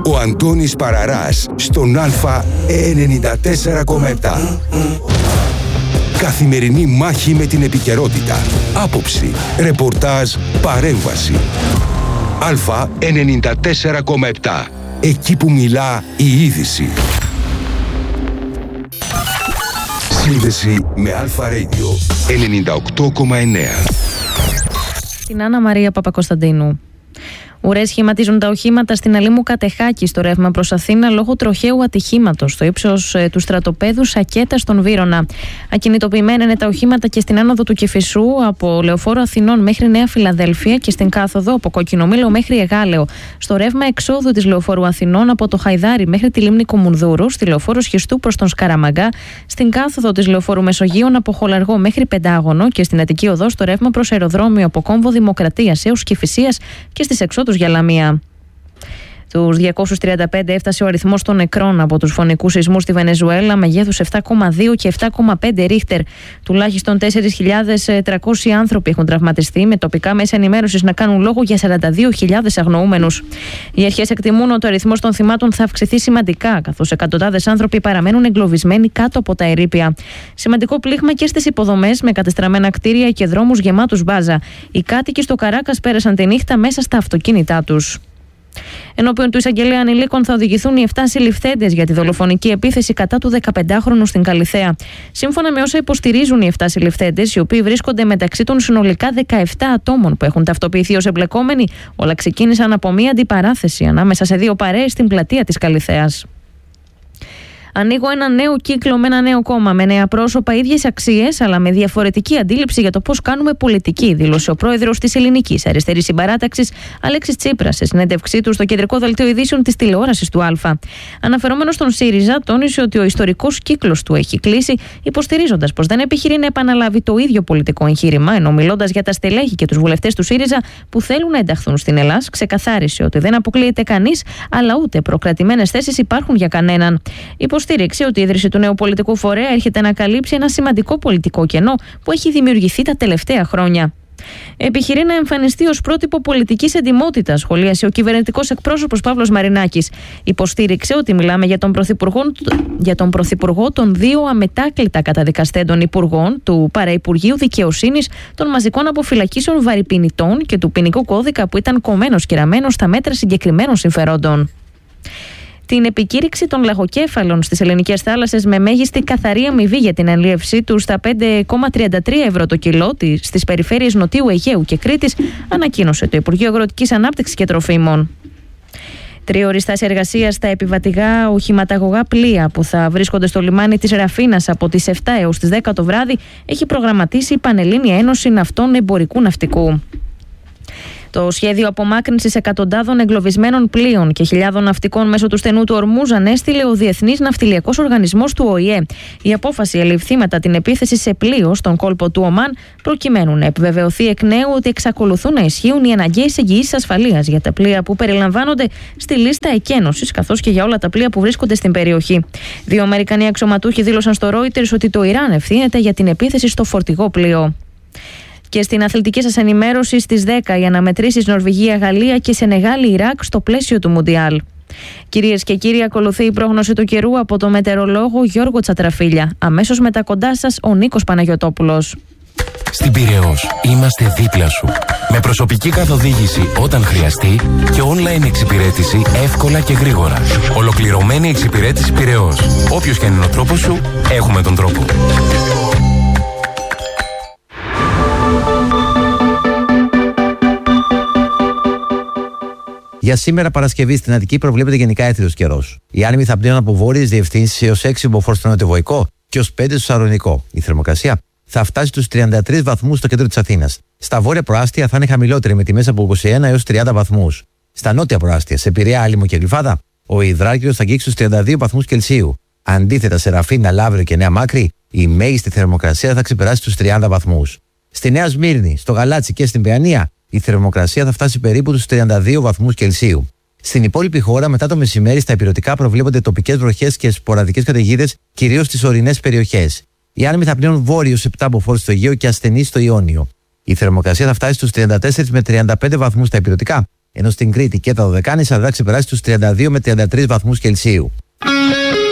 Ο Αντώνης Παραράς στον Α94,7. Καθημερινή μάχη με την επικαιρότητα. Άποψη, ρεπορτάζ, παρέμβαση. Α94,7. Εκεί που μιλά η είδηση. Σύνδεση με Αλφα Radio 98,9. Την Άννα Μαρία Παπακοσταντίνου. Ουρές σχηματίζουν τα οχήματα στην Αλήμου Κατεχάκη στο ρεύμα προς Αθήνα λόγω τροχαίου ατυχήματος στο ύψος του στρατοπέδου Σακέτα στον Βύρωνα. Ακινητοποιημένα είναι τα οχήματα και στην άνοδο του Κηφισού από Λεωφόρο Αθηνών μέχρι Νέα Φιλαδέλφια και στην κάθοδο από Κοκκινομήλο μέχρι Εγάλεο. Στο ρεύμα εξόδου της Λεωφόρου Αθηνών από το Χαϊδάρι μέχρι τη λίμνη Κομουνδούρου, στη Λεωφόρο Σχιστού προς τον Σκαραμαγκά, στην κάθοδο της Λεωφόρου Μεσογείων από Χολαργό μέχρι Πεντάγωνο και στην Αττική Οδό στο ρεύμα προς αεροδρόμιο από Κόμβο Δημοκρατίας έως Κηφισίας και στις εξόδους για Λαμία. Τους 235 έφτασε ο αριθμός των νεκρών από τους φωνικούς σεισμούς στη Βενεζουέλα μεγέθους 7,2 και 7,5 ρίχτερ. Τουλάχιστον 4.300 άνθρωποι έχουν τραυματιστεί, με τοπικά μέσα ενημέρωσης να κάνουν λόγο για 42.000 αγνοούμενους. Οι αρχές εκτιμούν ότι ο αριθμός των θυμάτων θα αυξηθεί σημαντικά, καθώς εκατοντάδες άνθρωποι παραμένουν εγκλωβισμένοι κάτω από τα ερείπια. Σημαντικό πλήγμα και στις υποδομές, με κατεστραμμένα κτίρια και δρόμους γεμάτους μπάζα. Οι κάτοικοι στο Καράκας πέρασαν τη νύχτα μέσα στα αυτοκίνητά τους. Ενώπιον του εισαγγελέα ανηλίκων θα οδηγηθούν οι 7 συλληφθέντες για τη δολοφονική επίθεση κατά του 15χρονου στην Καλιθέα. Σύμφωνα με όσα υποστηρίζουν οι 7 συλληφθέντες, οι οποίοι βρίσκονται μεταξύ των συνολικά 17 ατόμων που έχουν ταυτοποιηθεί ως εμπλεκόμενοι, όλα ξεκίνησαν από μία αντιπαράθεση ανάμεσα σε δύο παρέες στην πλατεία της Καλιθέας. Ανοίγω ένα νέο κύκλο με ένα νέο κόμμα, με νέα πρόσωπα, ίδιες αξίες, αλλά με διαφορετική αντίληψη για το πώς κάνουμε πολιτική, δήλωσε ο πρόεδρος της Ελληνικής Αριστερής Συμπαράταξης, Αλέξης Τσίπρας, σε συνέντευξή του στο κεντρικό δελτίο ειδήσεων της τηλεόρασης του Α. Αναφερόμενος στον ΣΥΡΙΖΑ, τόνισε ότι ο ιστορικός κύκλος του έχει κλείσει, υποστηρίζοντας πως δεν επιχειρεί να επαναλάβει το ίδιο πολιτικό εγχείρημα, ενώ μιλώντας για τα στελέχη και τους βουλευτές του ΣΥΡΙΖΑ που θέλουν να ενταχθούν στην Ελλάδα, ξεκαθάρισε ότι δεν αποκλείεται κανείς, αλλά ούτε προκρατημένες θέσεις υπάρχουν για κανέναν. Υποστήριξε ότι η ίδρυση του νέου πολιτικού φορέα έρχεται να καλύψει ένα σημαντικό πολιτικό κενό που έχει δημιουργηθεί τα τελευταία χρόνια. Επιχειρεί να εμφανιστεί ως πρότυπο πολιτικής εντιμότητας, σχολίασε ο κυβερνητικός εκπρόσωπος Παύλος Μαρινάκης. Υποστήριξε ότι μιλάμε για τον πρωθυπουργό των δύο αμετάκλητα καταδικαστέντων υπουργών, του Παραυπουργείου Δικαιοσύνης, των μαζικών αποφυλακίσεων βαρυπινητών και του ποινικού κώδικα που ήταν κομμένος και ραμμένος στα μέτρα συγκεκριμένων συμφερόντων. Την επικήρυξη των λαγοκέφαλων στις ελληνικές θάλασσες με μέγιστη καθαρή αμοιβή για την αλίευσή του στα 5,33 ευρώ το κιλό στις περιφέρειες Νοτιού Αιγαίου και Κρήτης, ανακοίνωσε το Υπουργείο Αγροτικής Ανάπτυξης και Τροφίμων. Τριώρη στάση εργασίας στα επιβατηγά οχηματαγωγά πλοία που θα βρίσκονται στο λιμάνι της Ραφίνας από τις 7 έως τις 10 το βράδυ έχει προγραμματίσει η Πανελλήνια Ένωση Ναυτών Εμπορικού Ναυτικού. Το σχέδιο απομάκρυνσης εκατοντάδων εγκλωβισμένων πλοίων και χιλιάδων ναυτικών μέσω του στενού του Ορμούζ ανέστειλε ο Διεθνής Ναυτιλιακός Οργανισμός του ΟΗΕ. Η απόφαση ελήφθη μετά την επίθεση σε πλοίο στον κόλπο του Ομάν, προκειμένου να επιβεβαιωθεί εκ νέου ότι εξακολουθούν να ισχύουν οι αναγκαίες εγγυήσεις ασφαλείας για τα πλοία που περιλαμβάνονται στη λίστα εκένωσης, καθώς και για όλα τα πλοία που βρίσκονται στην περιοχή. Δύο Αμερικανοί αξιωματούχοι δήλωσαν στο Reuters ότι το Ιράν ευθύνεται για την επίθεση στο φορτηγό πλοίο. Και στην αθλητική σας ενημέρωση, στις 10 οι αναμετρήσεις Νορβηγία, Γαλλία και Σενεγάλη, Ιράκ στο πλαίσιο του Μουντιάλ. Κυρίες και κύριοι, ακολουθεί η πρόγνωση του καιρού από το μετεωρολόγο Γιώργο Τσατραφίλια. Αμέσως μετά κοντά σας ο Νίκος Παναγιωτόπουλος. Στην Πειραιώς είμαστε δίπλα σου. Με προσωπική καθοδήγηση όταν χρειαστεί και online εξυπηρέτηση εύκολα και γρήγορα. Ολοκληρωμένη εξυπηρέτηση Πειραιώς. Όποιος και αν είναι ο τρόπος σου, έχουμε τον τρόπο. Για σήμερα Παρασκευή στην Αττική προβλέπεται γενικά έθριος καιρός. Οι άνεμοι θα πνέουν από βόρειες διευθύνσεις έως 6 μποφόρ στο νοτιοβοϊκό και ως 5 στο Σαρονικό. Η θερμοκρασία θα φτάσει στους 33 βαθμούς στο κέντρο της Αθήνας. Στα βόρεια προάστια θα είναι χαμηλότερη με τιμές από 21 έως 30 βαθμούς. Στα νότια προάστια, σε Πειραιά, Άλυμο και Γλυφάδα, ο υδράργυρος θα αγγίξει στους 32 βαθμούς Κελσίου. Αντίθετα, σε Ραφίνα, Λαύριο και Νέα Μάκρη, η μέγιστη θερμοκρασία θα ξεπεράσει τους 30 βαθμούς. Στη Νέα Σμύρνη, στο Γαλάτσι και στην Παιανία, η θερμοκρασία θα φτάσει περίπου τους 32 βαθμούς Κελσίου. Στην υπόλοιπη χώρα, μετά το μεσημέρι, στα ηπειρωτικά προβλέπονται τοπικές βροχές και σποραδικές καταιγίδες, κυρίως στις ορεινές περιοχές. Οι άνεμοι θα πνέουν βόρειος 7 μποφόρ στο Αιγαίο και ασθενείς στο Ιόνιο. Η θερμοκρασία θα φτάσει στους 34 με 35 βαθμούς στα ηπειρωτικά Ενώ στην Κρήτη και τα Δωδεκάνησα θα ξεπεράσει τους 32 με 33 βαθμούς Κελσίου.